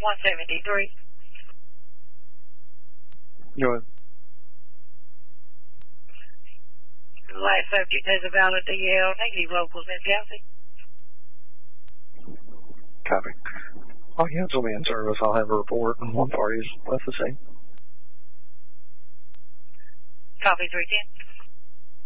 173. Go ahead. The last subject has a valid DL, negative locals in Chelsea. Copy. All units will be in service. I'll have a report, and one party is left the scene. Copy 310.